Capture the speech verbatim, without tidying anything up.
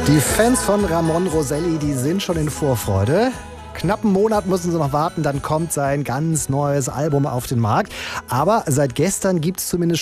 Die Fans von Ramon Roselli, die sind schon in Vorfreude. Knapp einen Monat müssen sie noch warten, dann kommt sein ganz neues Album auf den Markt. Aber seit gestern gibt es zumindest